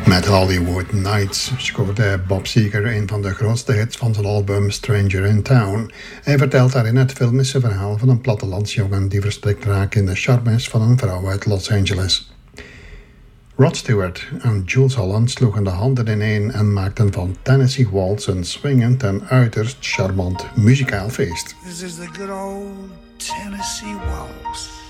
Met Hollywood Nights scoorde Bob Seger een van de grootste hits van zijn album Stranger in Town. Hij vertelt daarin het filmische verhaal van een plattelandsjongen die verstrikt raakt in de charmes van een vrouw uit Los Angeles. Rod Stewart en Jools Holland sloegen de handen ineen en maakten van Tennessee Waltz een swingend en uiterst charmant muzikaal feest. This is the good old Tennessee Waltz.